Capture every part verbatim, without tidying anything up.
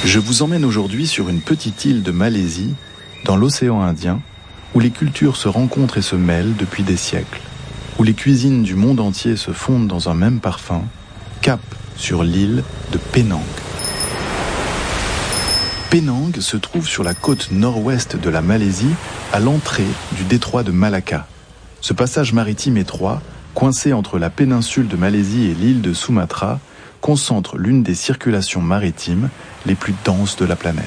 Je vous emmène aujourd'hui sur une petite île de Malaisie, dans l'océan Indien, où les cultures se rencontrent et se mêlent depuis des siècles, où les cuisines du monde entier se fondent dans un même parfum, cap sur l'île de Penang. Penang se trouve sur la côte nord-ouest de la Malaisie, à l'entrée du détroit de Malacca. Ce passage maritime étroit, coincé entre la péninsule de Malaisie et l'île de Sumatra, concentre l'une des circulations maritimes les plus denses de la planète.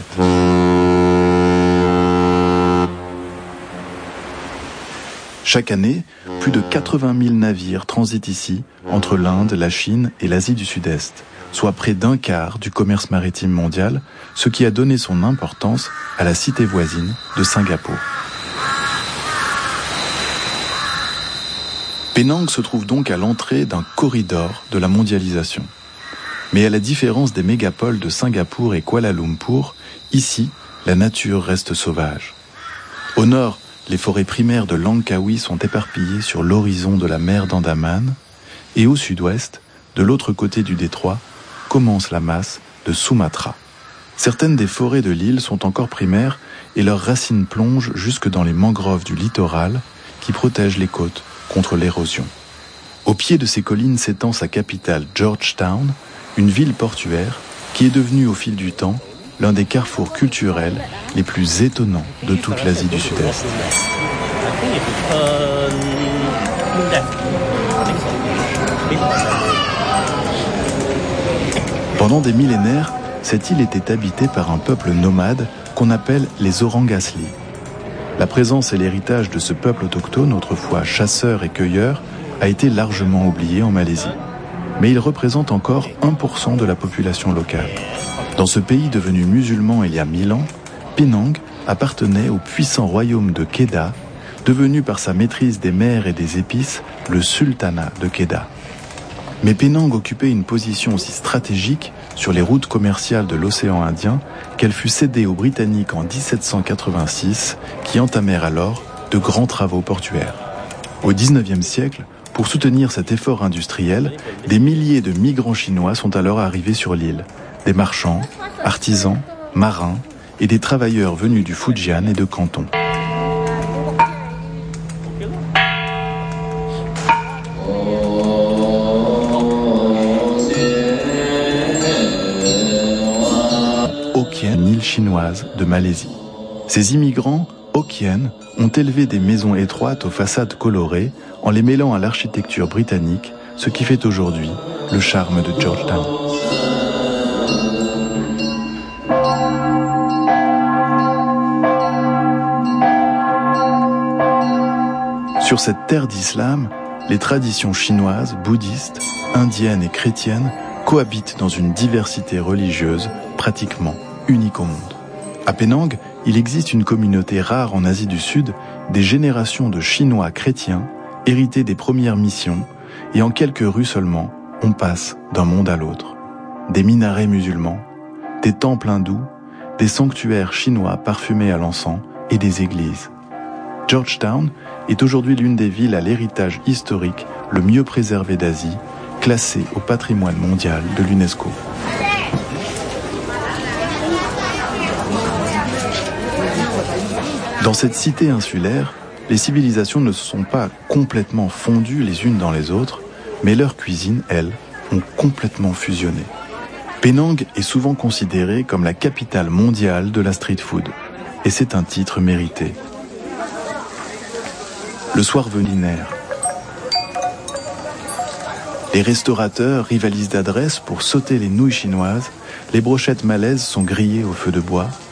Chaque année, plus de quatre-vingt mille navires transitent ici, entre l'Inde, la Chine et l'Asie du Sud-Est, soit près d'un quart du commerce maritime mondial, ce qui a donné son importance à la cité voisine de Singapour. Penang se trouve donc à l'entrée d'un corridor de la mondialisation. Mais à la différence des mégapoles de Singapour et Kuala Lumpur, ici, la nature reste sauvage. Au nord, les forêts primaires de Langkawi sont éparpillées sur l'horizon de la mer d'Andaman, et au sud-ouest, de l'autre côté du détroit, commence la masse de Sumatra. Certaines des forêts de l'île sont encore primaires et leurs racines plongent jusque dans les mangroves du littoral qui protègent les côtes contre l'érosion. Au pied de ces collines s'étend sa capitale Georgetown, une ville portuaire qui est devenue au fil du temps l'un des carrefours culturels les plus étonnants de toute l'Asie du Sud-Est. Pendant des millénaires, cette île était habitée par un peuple nomade qu'on appelle les Orang Asli. La présence et l'héritage de ce peuple autochtone, autrefois chasseur et cueilleur, a été largement oublié en Malaisie. Mais il représente encore un pour cent de la population locale. Dans ce pays devenu musulman il y a mille ans, Penang appartenait au puissant royaume de Kedah, devenu par sa maîtrise des mers et des épices le sultanat de Kedah. Mais Penang occupait une position aussi stratégique sur les routes commerciales de l'océan Indien qu'elle fut cédée aux Britanniques en dix-sept cent quatre-vingt-six, qui entamèrent alors de grands travaux portuaires. Au dix-neuvième siècle, pour soutenir cet effort industriel, des milliers de migrants chinois sont alors arrivés sur l'île. Des marchands, artisans, marins et des travailleurs venus du Fujian et de Canton. Hokkien, île chinoise de Malaisie. Ces immigrants, Hokkien, ont élevé des maisons étroites aux façades colorées en les mêlant à l'architecture britannique, ce qui fait aujourd'hui le charme de Georgetown. Sur cette terre d'islam, les traditions chinoises, bouddhistes, indiennes et chrétiennes cohabitent dans une diversité religieuse pratiquement unique au monde. À Penang, il existe une communauté rare en Asie du Sud, des générations de Chinois chrétiens, hérités des premières missions, et en quelques rues seulement, on passe d'un monde à l'autre. Des minarets musulmans, des temples hindous, des sanctuaires chinois parfumés à l'encens et des églises. Georgetown est aujourd'hui l'une des villes à l'héritage historique le mieux préservé d'Asie, classée au patrimoine mondial de l'UNESCO. Dans cette cité insulaire, les civilisations ne se sont pas complètement fondues les unes dans les autres, mais leurs cuisines, elles, ont complètement fusionné. Penang est souvent considérée comme la capitale mondiale de la street food, et c'est un titre mérité. Le soir veninaire. Les restaurateurs rivalisent d'adresse pour sauter les nouilles chinoises, les brochettes malaises sont grillées au feu de bois,